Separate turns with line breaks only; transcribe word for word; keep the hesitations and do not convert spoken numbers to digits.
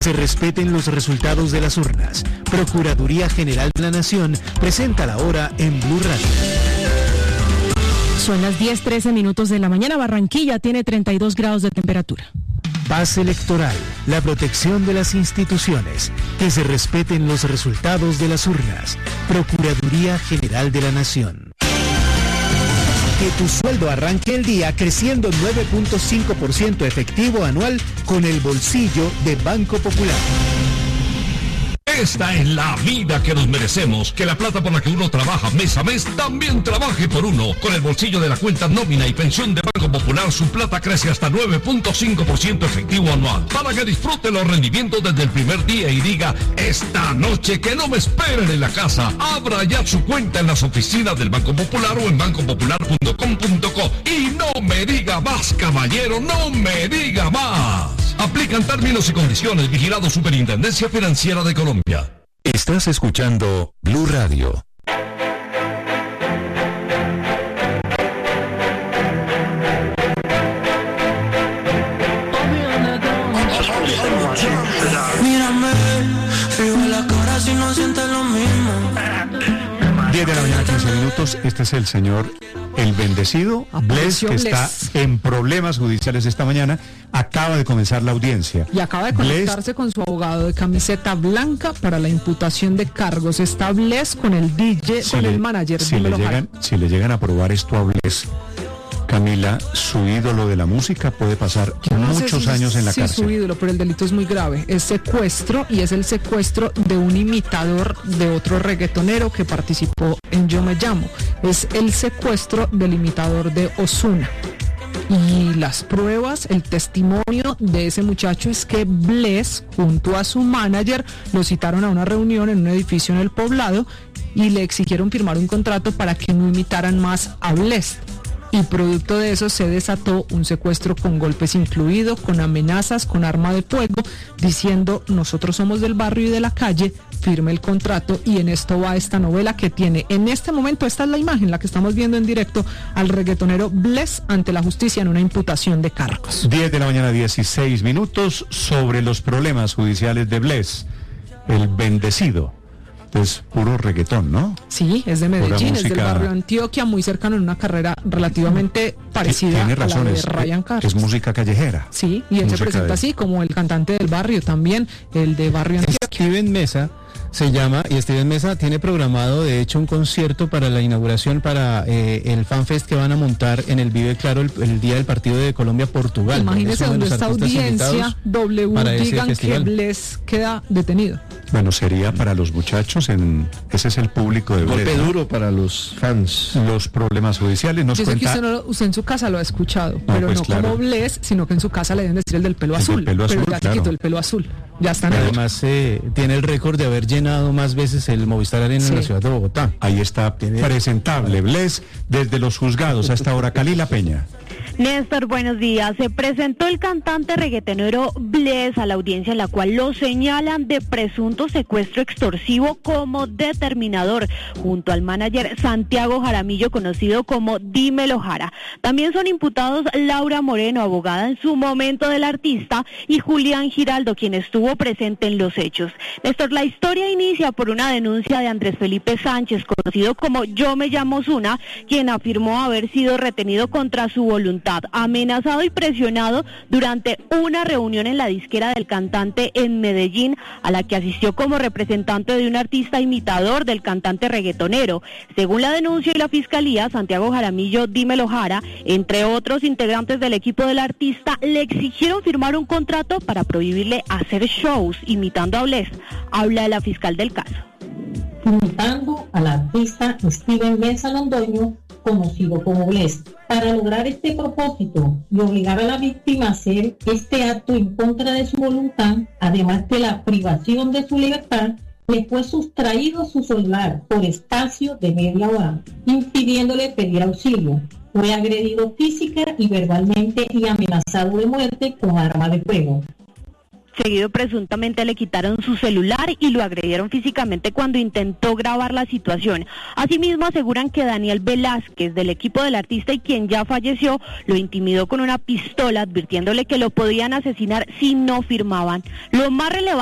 Se respeten los resultados de las urnas. Procuraduría General de la Nación presenta la hora en Blue Radio.
Son las diez trece minutos de la mañana. Barranquilla tiene treinta y dos grados de temperatura.
Paz electoral, la protección de las instituciones, que se respeten los resultados de las urnas. Procuraduría General de la Nación. Que tu sueldo arranque el día creciendo nueve punto cinco por ciento efectivo anual con el bolsillo de Banco Popular.
Esta es la vida que nos merecemos, que la plata por la que uno trabaja mes a mes también trabaje por uno. Con el bolsillo de la cuenta nómina y pensión de Banco Popular, su plata crece hasta nueve punto cinco por ciento efectivo anual, para que disfrute los rendimientos desde el primer día y diga, esta noche que no me esperen en la casa. Abra ya su cuenta en las oficinas del Banco Popular o en banco popular punto com punto co. Y no me diga más, caballero, no me diga más. Aplican términos y condiciones. Vigilado Superintendencia Financiera de Colombia.
Estás escuchando Blue Radio.
Mírame, fijo en la cara si no sientes lo mismo.
diez de la mañana, quince minutos. Este es el señor El Bendecido, Bless, que
Bless.
está en problemas judiciales esta mañana. Acaba de comenzar la audiencia.
Y acaba de conectarse Bless con su abogado de camiseta blanca para la imputación de cargos. Está Bless con el D J,
si
con
le,
el manager.
Si le, llegan, si le llegan a aprobar esto a Bless, Camila, su ídolo de la música puede pasar
no
muchos
si,
años en la
sí,
cárcel.
Sí, su ídolo, pero el delito es muy grave. Es secuestro y es el secuestro de un imitador de otro reggaetonero que participó en Yo Me Llamo. Es el secuestro del imitador de Ozuna. Y las pruebas, el testimonio de ese muchacho es que Bless, junto a su manager, lo citaron a una reunión en un edificio en El Poblado y le exigieron firmar un contrato para que no imitaran más a Bless. Y producto de eso se desató un secuestro con golpes incluido, con amenazas, con arma de fuego, diciendo nosotros somos del barrio y de la calle, firme el contrato. Y en esto va esta novela que tiene en este momento, esta es la imagen, la que estamos viendo en directo, al reggaetonero Bless ante la justicia en una imputación de cargos.
diez de la mañana, dieciséis minutos, sobre los problemas judiciales de Bless, El Bendecido. Es puro reggaetón, ¿no?
Sí, es de Medellín, es del barrio Antioquia, muy cercano, en una carrera relativamente parecida
Tiene razón,
a la de
es,
Ryan Castro.
Es música callejera.
Sí, y él se presenta de... así, como el cantante del barrio también, el de barrio Antioquia.
Steven Mesa se llama, y Steven Mesa tiene programado de hecho un concierto para la inauguración para eh, el FanFest que van a montar en el Vive Claro el, el día del partido de Colombia-Portugal.
Imagínese donde esta audiencia W digan que Bless queda detenido.
Bueno, sería para los muchachos, en ese es el público de
Golpe
Bless, ¿no?
duro para los fans.
Los problemas judiciales nos
Yo sé
cuenta...
que usted, no, usted en su casa lo ha escuchado,
no,
pero
pues
no
claro.
como Bless, sino que en su casa le deben decir el del pelo
el
azul.
Del pelo azul,
pero ya
claro.
se quitó el pelo azul. Ya está.
Además eh, tiene el récord de haber llenado más veces el Movistar Arena sí. en la ciudad de Bogotá.
Ahí está ¿Tiene? presentable Bless desde los juzgados hasta ahora. Calila Peña.
Néstor, buenos días. Se presentó el cantante reggaetonero Bless a la audiencia en la cual lo señalan de presunto secuestro extorsivo como determinador, junto al manager Santiago Jaramillo, conocido como Dímelo Jara. También son imputados Laura Moreno, abogada en su momento del artista, y Julián Giraldo, quien estuvo presente en los hechos. Néstor, la historia inicia por una denuncia de Andrés Felipe Sánchez, conocido como Yo Me Llamo Ozuna, quien afirmó haber sido retenido contra su voluntad, amenazado y presionado durante una reunión en la disquera del cantante en Medellín, a la que asistió como representante de un artista imitador del cantante reggaetonero. Según la denuncia y la fiscalía, Santiago Jaramillo, Dímelo Jara, entre otros integrantes del equipo del artista, le exigieron firmar un contrato para prohibirle hacer shows imitando a Bless. Habla la fiscal del caso.
Imitando al artista Steven Mesa Londoño, conocido como Bless. Para lograr este propósito y obligar a la víctima a hacer este acto en contra de su voluntad, además de la privación de su libertad, le fue sustraído su celular por espacio de media hora, impidiéndole pedir auxilio. Fue agredido física y verbalmente y amenazado de muerte con arma de fuego.
Seguido, presuntamente le quitaron su celular y lo agredieron físicamente cuando intentó grabar la situación. Asimismo, aseguran que Daniel Velázquez, del equipo del artista y quien ya falleció, lo intimidó con una pistola, advirtiéndole que lo podían asesinar si no firmaban. Lo más relevante